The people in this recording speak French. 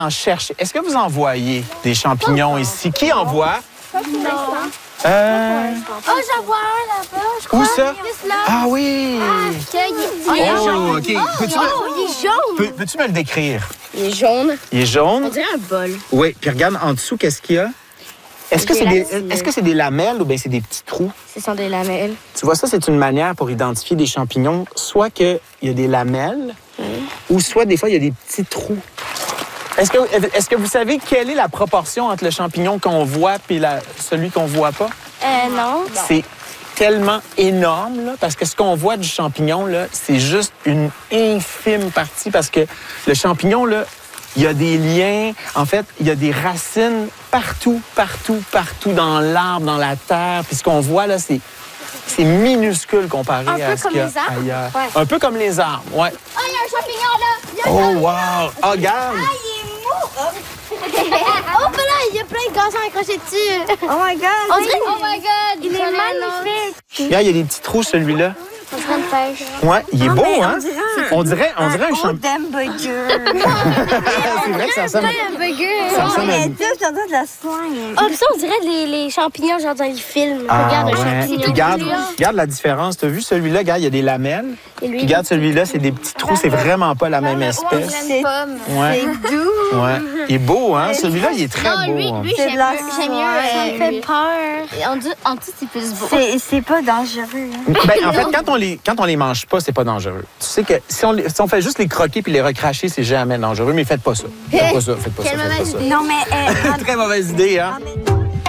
En cherche. Est-ce que vous en voyez des champignons ici? Qui en voit? Non. Oh, j'en vois un là-bas, je crois. Où ça? Juste là. Ah oui! Il est Oh, jaune. OK. Peux-tu Il est jaune. peux-tu me le décrire? Il est jaune. Il est jaune? On dirait un bol. Oui. Puis regarde en dessous, qu'est-ce qu'il y a? Est-ce que c'est des lamelles ou bien c'est des petits trous? Ce sont des lamelles. Tu vois, ça, c'est une manière pour identifier des champignons. Soit qu'il y a des lamelles, ou soit des fois, il y a des petits trous. Est-ce que vous savez quelle est la proportion entre le champignon qu'on voit et celui qu'on voit pas? Non. C'est tellement énorme, là, parce que ce qu'on voit du champignon, là, c'est juste une infime partie, parce que le champignon, là, il y a des liens. En fait, il y a des racines partout dans l'arbre, dans la terre. Puis ce qu'on voit, là, c'est minuscule comparé à ce qu'il y a ailleurs. Ouais. Un peu comme les arbres, ouais. Oh, il y a un champignon là! Oh, wow! Oh, regarde! Ah, il est mou! Oh, ben là, il y a plein de gazons accrochés dessus. Oh my God! On dirait... Oh my God! Il est magnifique! Regarde, il y a des petits trous, celui-là. On dirait une pêche. Ouais, il est beau, mais hein? On dirait un champignon. hamburger! C'est vrai que ça ressemble... Un burger. Ça ressemble à... Mais tout, j'entends de la slime. Oh, puis ça, on dirait les champignons, genre dans les films. Ah, Regarde un ouais. champignon. Puis regarde la différence. Tu as vu celui-là? Regarde, il y a des lamelles. Et lui, Puis regarde celui-là, c'est des petits trous. C'est vraiment pas la même espèce. C'est Ouais. doux! Ouais. Il est beau, hein? Celui-là, il est très non, beau. lui, hein. lui C'est j'aime de la mieux. J'aime mieux. soie. Ça me fait peur. Et en dessous, c'est plus beau. C'est pas dangereux. Hein? Ben, en fait, quand on les mange pas, c'est pas dangereux. Tu sais que si on fait juste les croquer puis les recracher, c'est jamais dangereux. Mais faites pas ça. Faites pas ça. Faites pas ça. Quelle Faites pas mauvaise ça. idée. Non, mais... Très mauvaise idée, hein? en même